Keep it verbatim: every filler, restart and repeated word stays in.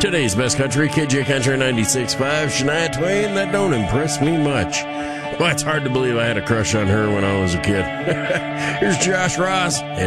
Today's best country, K J Country ninety-six point five. Shania Twain, that don't impress me much. Well, it's hard to believe I had a crush on her when I was a kid. Here's Josh Ross.